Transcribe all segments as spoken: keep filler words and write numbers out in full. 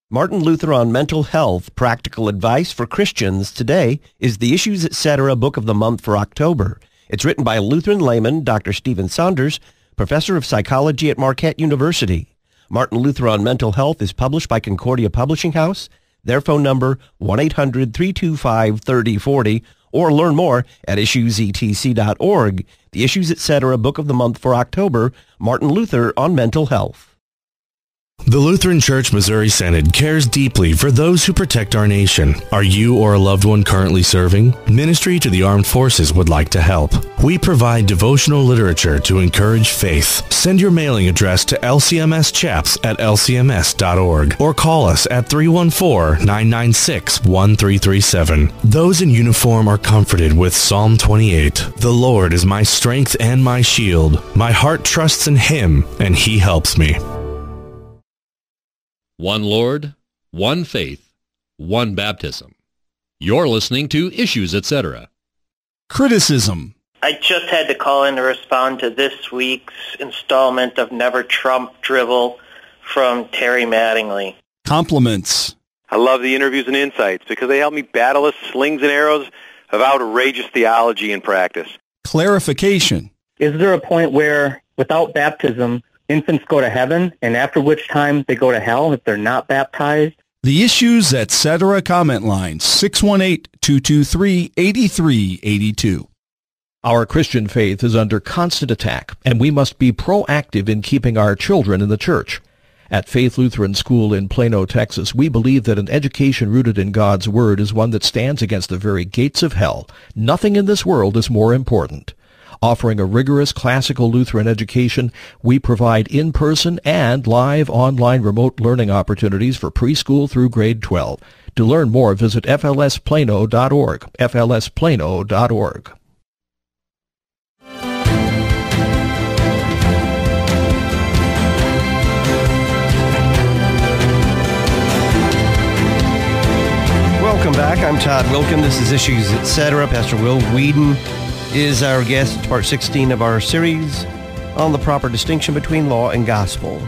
Martin Luther on Mental Health, Practical Advice for Christians today is the Issues Etc. Book of the Month for October. It's written by Lutheran layman Doctor Stephen Saunders, professor of psychology at Marquette University. Martin Luther on Mental Health is published by Concordia Publishing House. Their phone number, one eight hundred, three two five, three oh four oh, or learn more at issues e t c dot org. The Issues Etc. Book of the Month for October, Martin Luther on Mental Health. The Lutheran Church Missouri Synod cares deeply for those who protect our nation. Are you or a loved one currently serving? Ministry to the Armed Forces would like to help. We provide devotional literature to encourage faith. Send your mailing address to L C M S chaps at L C M S dot org or call us at three one four, nine nine six, one three three seven. Those in uniform are comforted with Psalm twenty-eight. The Lord is my strength and my shield. My heart trusts in Him, and He helps me. One Lord, one faith, one baptism. You're listening to Issues Etc. Criticism. I just had to call in to respond to this week's installment of Never Trump Drivel from Terry Mattingly. Compliments. I love the interviews and insights because they help me battle the slings and arrows of outrageous theology in practice. Clarification. Is there a point where, without baptism, infants go to heaven, and after which time they go to hell if they're not baptized? The Issues Etc. comment line, six one eight, two two three, eight three eight two. Our Christian faith is under constant attack, and we must be proactive in keeping our children in the church. At Faith Lutheran School in Plano, Texas, we believe that an education rooted in God's Word is one that stands against the very gates of hell. Nothing in this world is more important. Offering a rigorous classical Lutheran education, we provide in-person and live online remote learning opportunities for preschool through grade twelve. To learn more, visit F L S plano dot org, F L S plano dot org. Welcome back. I'm Todd Wilkin. This is Issues Etc. Pastor Will Whedon is our guest. It's part sixteen of our series on the proper distinction between law and gospel.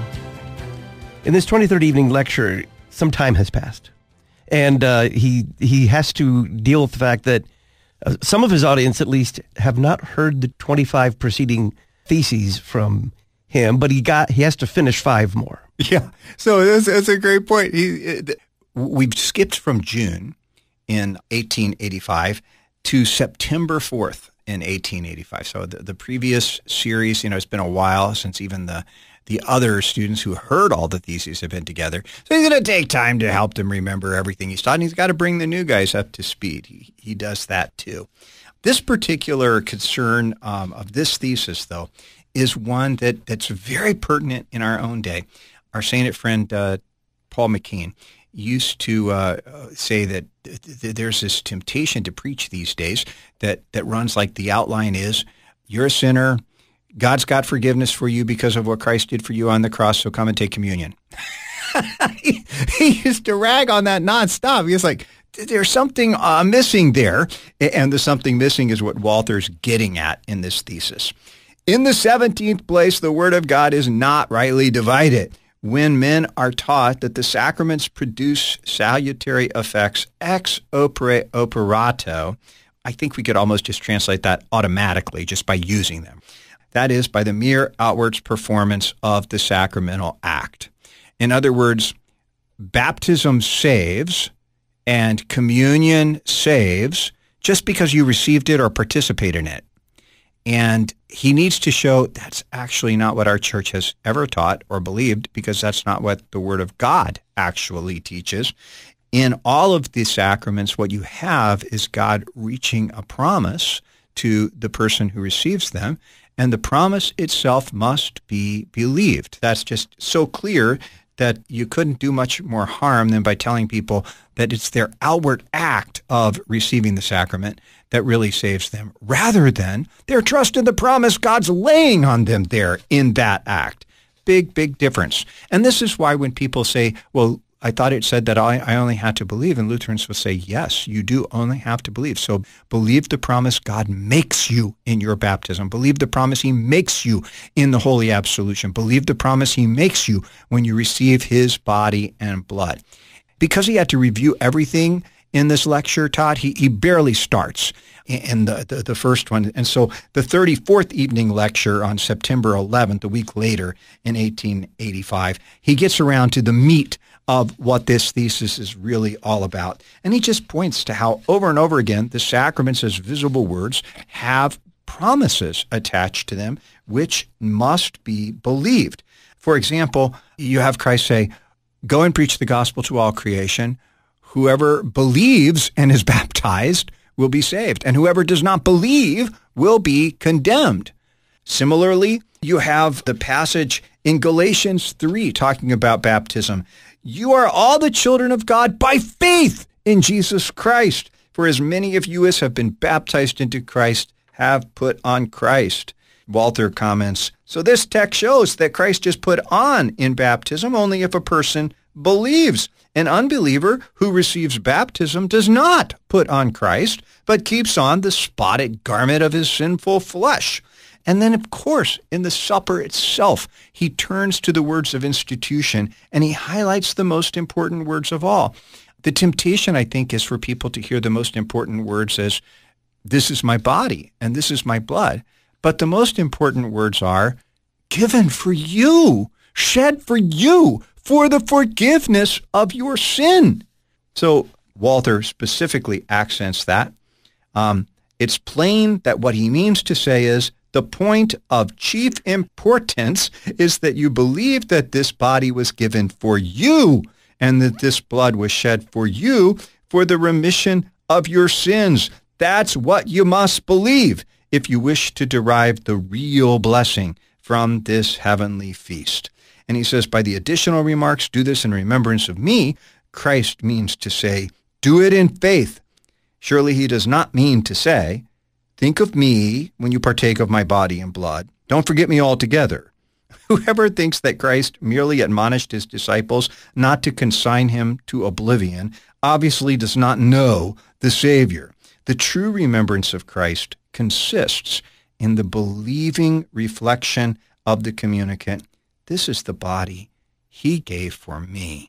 In this twenty-third evening lecture, some time has passed, and uh, he he has to deal with the fact that uh, some of his audience, at least, have not heard the twenty-five preceding theses from him, but he got he has to finish five more. Yeah, so that's, that's a great point. He, we've skipped from June in eighteen eighty-five to September fourth. In eighteen eighty-five. So the, the previous series, you know, it's been a while since even the the other students who heard all the theses have been together. So he's going to take time to help them remember everything he's taught, and he's got to bring the new guys up to speed. He, he does that too. This particular concern um, of this thesis, though, is one that, that's very pertinent in our own day. Our Saint It friend, uh, Paul McKean, used to uh, say that th- th- there's this temptation to preach these days that, that runs like the outline is, you're a sinner, God's got forgiveness for you because of what Christ did for you on the cross, so come and take communion. he, he used to rag on that nonstop. He was like, there's something uh, missing there, and the something missing is what Walther's getting at in this thesis. In the seventeenth place, the Word of God is not rightly divided. When men are taught that the sacraments produce salutary effects ex opere operato, I think we could almost just translate that automatically just by using them. That is, by the mere outwards performance of the sacramental act. In other words, baptism saves and communion saves just because you received it or participated in it. And he needs to show that's actually not what our church has ever taught or believed, because that's not what the Word of God actually teaches. In all of the sacraments, what you have is God reaching a promise to the person who receives them, and the promise itself must be believed. That's just so clear that you couldn't do much more harm than by telling people that it's their outward act of receiving the sacrament that really saves them, rather than their trust in the promise God's laying on them there in that act. Big, big difference. And this is why when people say, well, I thought it said that I, I only had to believe, and Lutherans will say, yes, you do only have to believe. So believe the promise God makes you in your baptism. Believe the promise he makes you in the holy absolution. Believe the promise he makes you when you receive his body and blood. Because he had to review everything in this lecture, Todd, he, he barely starts in the, the, the first one. And so the thirty-fourth evening lecture on September eleventh, a week later in eighteen eighty-five, he gets around to the meat of what this thesis is really all about. And he just points to how over and over again the sacraments as visible words have promises attached to them which must be believed. For example, you have Christ say, go and preach the gospel to all creation. Whoever believes and is baptized will be saved, and whoever does not believe will be condemned. Similarly, you have the passage in Galatians three talking about baptism. You are all the children of God by faith in Jesus Christ. For as many of you as have been baptized into Christ have put on Christ. Walther comments, so this text shows that Christ is put on in baptism only if a person believes. An unbeliever who receives baptism does not put on Christ, but keeps on the spotted garment of his sinful flesh. And then, of course, in the supper itself, he turns to the words of institution, and he highlights the most important words of all. The temptation, I think, is for people to hear the most important words as, this is my body, and this is my blood. But the most important words are, given for you, shed for you, for the forgiveness of your sin. So Walther specifically accents that. Um, it's plain that what he means to say is, the point of chief importance is that you believe that this body was given for you and that this blood was shed for you for the remission of your sins. That's what you must believe if you wish to derive the real blessing from this heavenly feast. And he says, by the additional remarks, do this in remembrance of me, Christ means to say, do it in faith. Surely he does not mean to say, think of me when you partake of my body and blood. Don't forget me altogether. Whoever thinks that Christ merely admonished his disciples not to consign him to oblivion obviously does not know the Savior. The true remembrance of Christ consists in the believing reflection of the communicant. This is the body he gave for me.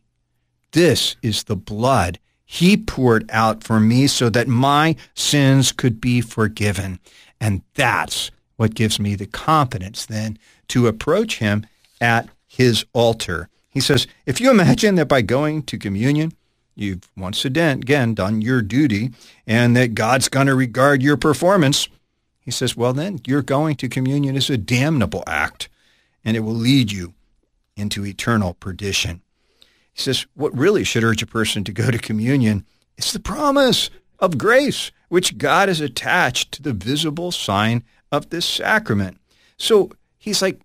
This is the blood he poured out for me so that my sins could be forgiven. And that's what gives me the confidence then to approach him at his altar. He says, if you imagine that by going to communion, you've once again done your duty and that God's going to regard your performance, he says, well, then your going to communion is a damnable act, and it will lead you into eternal perdition. He says, what really should urge a person to go to communion is the promise of grace, which God has attached to the visible sign of this sacrament. So he's like,